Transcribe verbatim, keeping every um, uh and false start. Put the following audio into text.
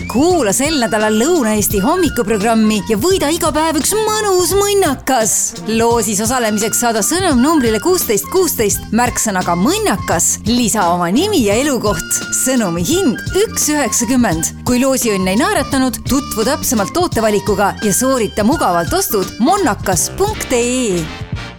Kuula sel nädalal Lõuna-Eesti hommikuprogrammi ja võida iga päev üks mõnus mõnnakas. Loosis osalemiseks saada sõnum numbrile kuusteist kuusteist, märksõnaga mõnnakas, lisa oma nimi ja elukoht. Sõnumi hind üks üheksakümmend. Kui loosiõnn ei naeratanud, tutvu täpsemalt tootevalikuga ja soorita mugavalt ostud monnakas punkt ee.